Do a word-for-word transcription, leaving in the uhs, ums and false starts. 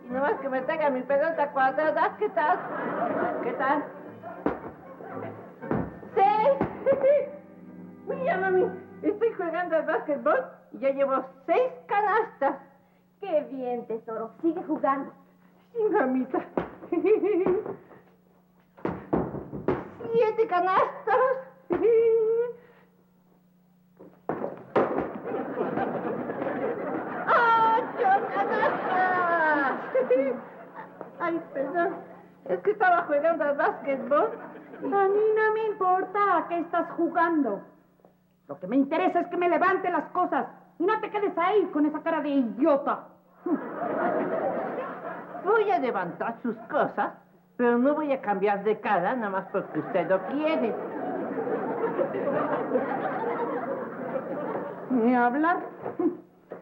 Nomás que me traiga mi pelota cuadrada. ¿Qué tal? ¿Qué tal? ¡Seis! Mira, mami, estoy jugando al básquetbol y ya llevo seis canastas. ¡Qué bien, tesoro! Sigue jugando. Sí, mamita. Siete canastas. ¡Ocho canastas! Ay, perdón. Es que estaba jugando al básquetbol. A mí no me importa a qué estás jugando. Lo que me interesa es que me levante las cosas y no te quedes ahí con esa cara de idiota. Voy a levantar sus cosas, pero no voy a cambiar de cara nada más porque usted lo quiere. Ni hablar.